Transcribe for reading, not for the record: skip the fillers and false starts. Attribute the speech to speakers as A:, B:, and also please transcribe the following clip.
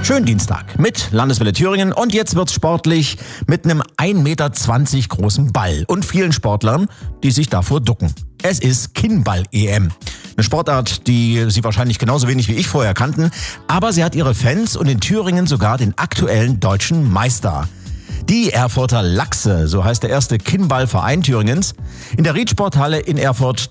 A: Schönen Dienstag mit Landeswelle Thüringen und jetzt wird's sportlich mit einem 1,20 Meter großen Ball und vielen Sportlern, die sich davor ducken. Es ist Kinnball-EM. Eine Sportart, die Sie wahrscheinlich genauso wenig wie ich vorher kannten, aber sie hat ihre Fans und in Thüringen sogar den aktuellen deutschen Meister. Die Erfurter Lachse, so heißt der erste Kinnballverein Thüringens. In der Riedsporthalle in Erfurt